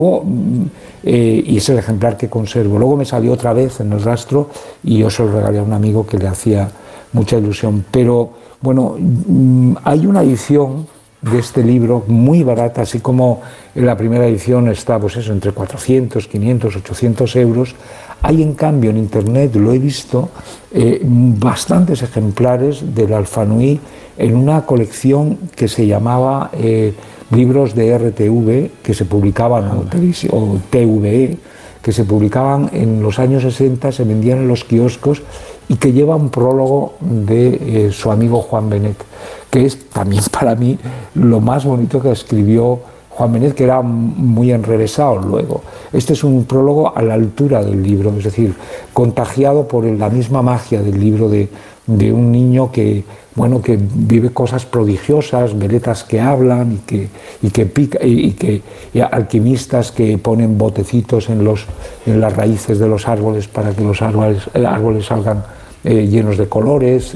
y es el ejemplar que conservo. Luego me salió otra vez en el rastro y yo se lo regalé a un amigo que le hacía mucha ilusión. Pero bueno, hay una edición de este libro muy barata, así como en la primera edición está pues eso, entre 400, 500, 800 euros. Hay en cambio en internet, lo he visto, bastantes ejemplares del Alfanui en una colección que se llamaba libros de RTV, que se publicaban, o TVE, que se publicaban en los años 60, se vendían en los kioscos y que lleva un prólogo de su amigo Juan Benet, que es también para mí lo más bonito que escribió Juan Benet, que era muy enrevesado luego. Este es un prólogo a la altura del libro, es decir, contagiado por la misma magia del libro de un niño que, bueno, que vive cosas prodigiosas, veletas que hablan y alquimistas que ponen botecitos en las raíces de los árboles para que los árboles salgan llenos de colores,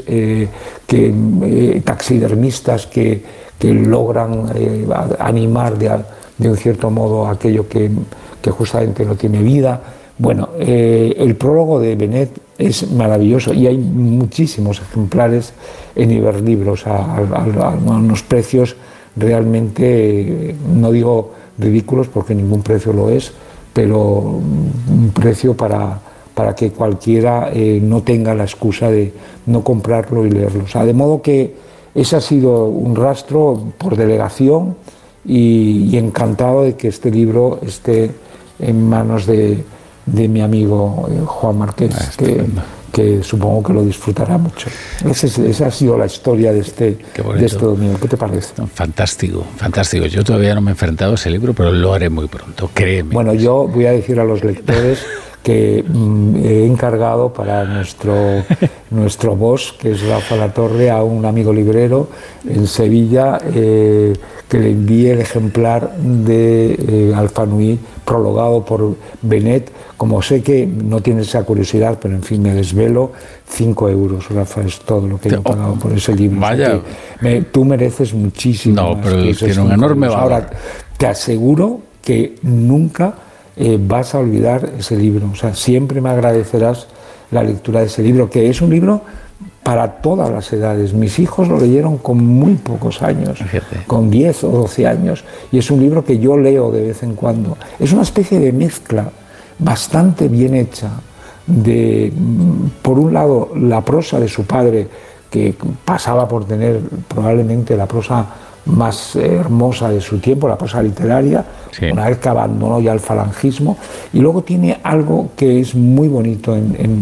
taxidermistas que logran animar de un cierto modo aquello que justamente no tiene vida. Bueno, el prólogo de Benet es maravilloso y hay muchísimos ejemplares en Iberlibros a unos precios realmente, no digo ridículos porque ningún precio lo es, pero un precio para que cualquiera no tenga la excusa de no comprarlo y leerlo. O sea, de modo que ese ha sido un rastro por delegación y encantado de que este libro esté en manos de mi amigo Juan Marqués, que supongo que lo disfrutará mucho. Esa ha sido la historia de este domingo. ¿Qué te parece? Fantástico, fantástico. Yo todavía no me he enfrentado a ese libro, pero lo haré muy pronto, créeme. Bueno, yo voy a decir a los lectores que he encargado para nuestro boss, que es Rafa Latorre, a un amigo librero en Sevilla, que le envíe el ejemplar de Alfanui prologado por Benet. Como sé que no tienes esa curiosidad, pero en fin, me desvelo, 5 euros, Rafa, es todo lo que yo he pagado por ese libro. Vaya. O sea tú mereces muchísimo. No, más pero que tiene un enorme valor. Ahora, te aseguro que nunca vas a olvidar ese libro. O sea, siempre me agradecerás la lectura de ese libro, que es un libro para todas las edades. Mis hijos lo leyeron con muy pocos años, con 10 o 12 años, y es un libro que yo leo de vez en cuando. Es una especie de mezcla bastante bien hecha de, por un lado, la prosa de su padre, que pasaba por tener probablemente la prosa más hermosa de su tiempo, la prosa literaria, una vez que abandonó ya el falangismo, y luego tiene algo que es muy bonito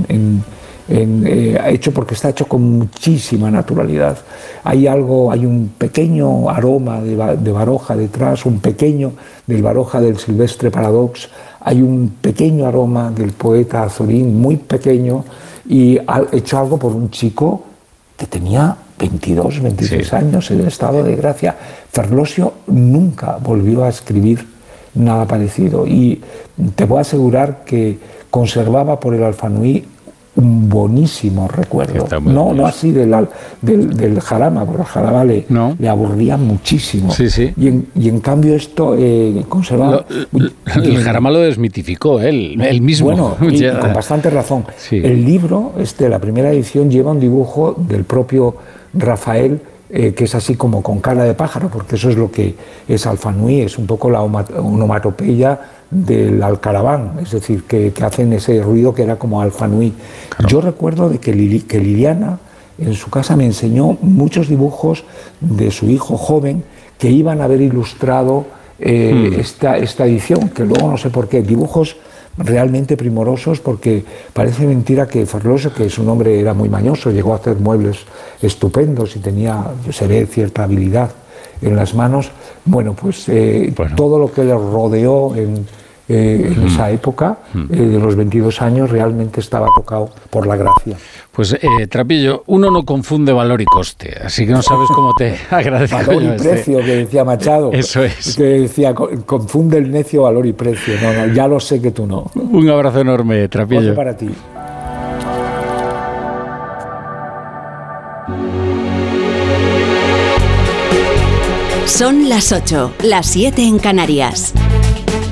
hecho porque está hecho con muchísima naturalidad. Hay un pequeño aroma de Baroja detrás, un pequeño del Baroja del Silvestre Paradox, hay un pequeño aroma del poeta Azorín, muy pequeño, y ha hecho algo por un chico que tenía 22, 26 años en el estado de gracia. Ferlosio nunca volvió a escribir nada parecido y te puedo asegurar que conservaba por el Alfanui un bonísimo recuerdo. No así del Jarama, porque el Jarama le aburría muchísimo. Y en cambio esto conservaba... El Jarama lo desmitificó él mismo. Bueno, y con bastante razón. El libro, la primera edición, lleva un dibujo del propio Rafael, que es así como con cara de pájaro, porque eso es lo que es Alfanui, es un poco la onomatopeya del alcaraván, es decir, que hacen ese ruido que era como Alfanui. Yo recuerdo de que Liliana en su casa me enseñó muchos dibujos de su hijo joven que iban a haber ilustrado esta edición, que luego no sé por qué, dibujos realmente primorosos, porque parece mentira que Ferlosio, que su hombre era muy mañoso, llegó a hacer muebles estupendos y tenía, se ve, cierta habilidad en las manos. Bueno, pues todo lo que le rodeó en esa época, de los 22 años, realmente estaba tocado por la gracia. Pues, Trapillo, uno no confunde valor y coste, así que no sabes cómo te agradezco. Valor y precio, que decía Machado. Eso es. Que decía, confunde el necio valor y precio. No, ya lo sé que tú no. Un abrazo enorme, Trapillo. Otro para ti. Son las 8, las 7 en Canarias.